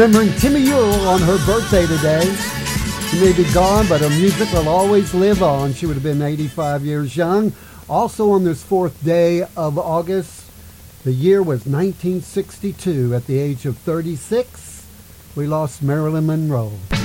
Remembering Timmy Yule on her birthday today. She may be gone, but her music will always live on. She would have been 85 years young. Also on this 4th day of August, the year was 1962. At the age of 36, we lost Marilyn Monroe.